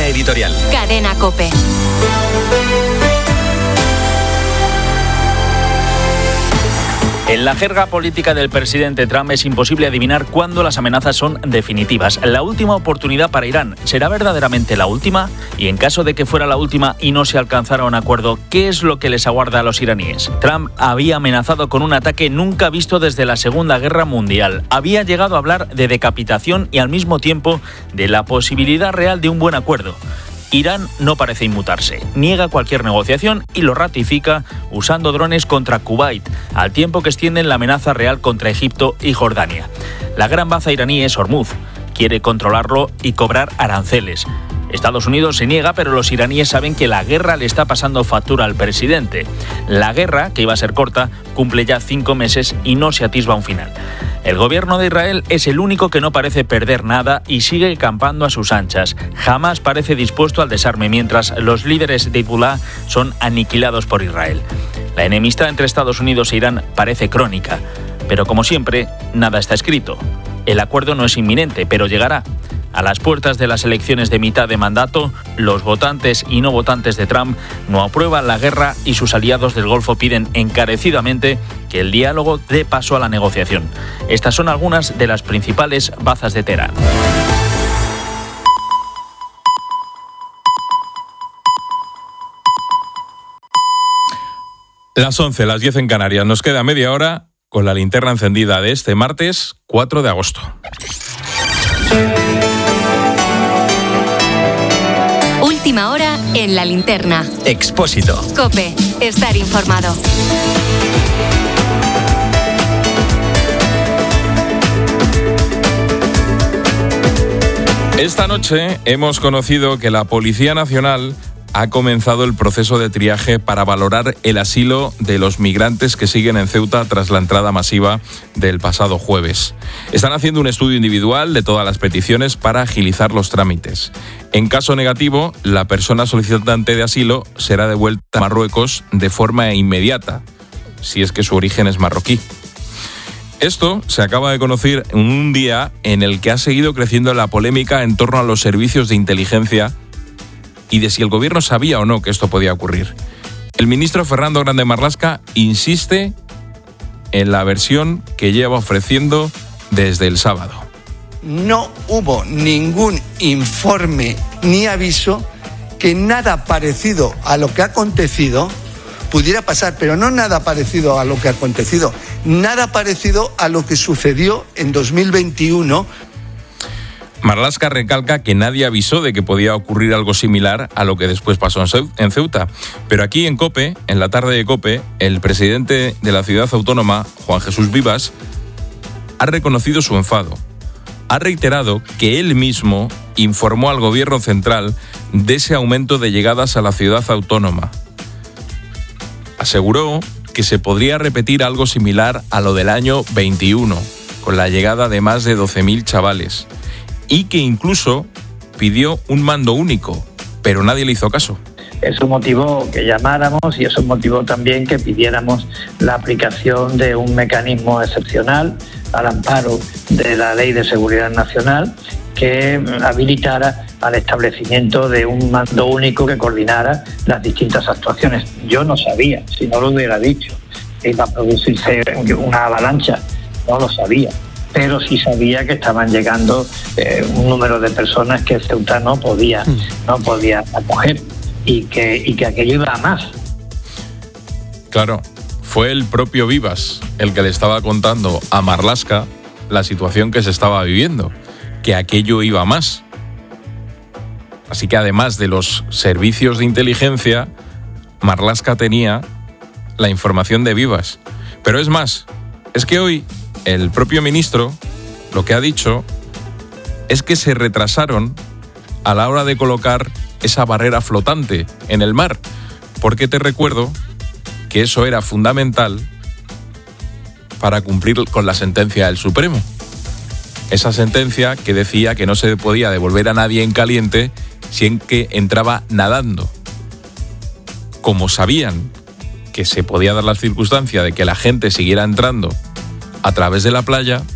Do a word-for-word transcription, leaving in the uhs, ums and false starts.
Línea editorial. Cadena COPE. En la jerga política del presidente Trump es imposible adivinar cuándo las amenazas son definitivas. La última oportunidad para Irán, ¿será verdaderamente la última? Y en caso de que fuera la última y no se alcanzara un acuerdo, ¿qué es lo que les aguarda a los iraníes? Trump había amenazado con un ataque nunca visto desde la Segunda Guerra Mundial. Había llegado a hablar de decapitación y al mismo tiempo de la posibilidad real de un buen acuerdo. Irán no parece inmutarse, niega cualquier negociación y lo ratifica usando drones contra Kuwait, al tiempo que extienden la amenaza real contra Egipto y Jordania. La gran baza iraní es Hormuz, quiere controlarlo y cobrar aranceles. Estados Unidos se niega, pero los iraníes saben que la guerra le está pasando factura al presidente. La guerra, que iba a ser corta, cumple ya cinco meses y no se atisba un final. El gobierno de Israel es el único que no parece perder nada y sigue campando a sus anchas. Jamás parece dispuesto al desarme, mientras los líderes de Hezbollah son aniquilados por Israel. La enemistad entre Estados Unidos e Irán parece crónica, pero como siempre, nada está escrito. El acuerdo no es inminente, pero llegará. A las puertas de las elecciones de mitad de mandato, los votantes y no votantes de Trump no aprueban la guerra y sus aliados del Golfo piden encarecidamente que el diálogo dé paso a la negociación. Estas son algunas de las principales bazas de Teherán. Las once, las diez en Canarias. Nos queda media hora con la linterna encendida de este martes cuatro de agosto. Última hora en la linterna. Expósito. COPE. Estar informado. Esta noche hemos conocido que la Policía Nacional ha comenzado el proceso de triaje para valorar el asilo de los migrantes que siguen en Ceuta tras la entrada masiva del pasado jueves. Están haciendo un estudio individual de todas las peticiones para agilizar los trámites. En caso negativo, la persona solicitante de asilo será devuelta a Marruecos de forma inmediata, si es que su origen es marroquí. Esto se acaba de conocer en un día en el que ha seguido creciendo la polémica en torno a los servicios de inteligencia y de si el gobierno sabía o no que esto podía ocurrir. El ministro Fernando Grande Marlaska insiste en la versión que lleva ofreciendo desde el sábado. No hubo ningún informe ni aviso que nada parecido a lo que ha acontecido pudiera pasar, pero no nada parecido a lo que ha acontecido, nada parecido a lo que sucedió en dos mil veintiuno. Marlaska recalca que nadie avisó de que podía ocurrir algo similar a lo que después pasó en Ceuta. Pero aquí en COPE, en la tarde de COPE, el presidente de la ciudad autónoma, Juan Jesús Vivas, ha reconocido su enfado. Ha reiterado que él mismo informó al gobierno central de ese aumento de llegadas a la ciudad autónoma. Aseguró que se podría repetir algo similar a lo del año veintiuno, con la llegada de más de doce mil chavales. Y que incluso pidió un mando único, pero nadie le hizo caso. Eso motivó que llamáramos y eso motivó también que pidiéramos la aplicación de un mecanismo excepcional al amparo de la Ley de Seguridad Nacional que habilitara al establecimiento de un mando único que coordinara las distintas actuaciones. Yo no sabía, si no lo hubiera dicho, que iba a producirse una avalancha, no lo sabía. Pero sí sabía que estaban llegando eh, un número de personas que Ceuta no podía, no podía acoger y que, y que aquello iba a más. Claro, fue el propio Vivas el que le estaba contando a Marlaska la situación que se estaba viviendo, que aquello iba a más. Así que además de los servicios de inteligencia, Marlaska tenía la información de Vivas. Pero es más, es que hoy el propio ministro lo que ha dicho es que se retrasaron a la hora de colocar esa barrera flotante en el mar, porque te recuerdo que eso era fundamental para cumplir con la sentencia del Supremo. Esa sentencia que decía que no se podía devolver a nadie en caliente si en que entraba nadando. Como sabían que se podía dar la circunstancia de que la gente siguiera entrando a través de la playa,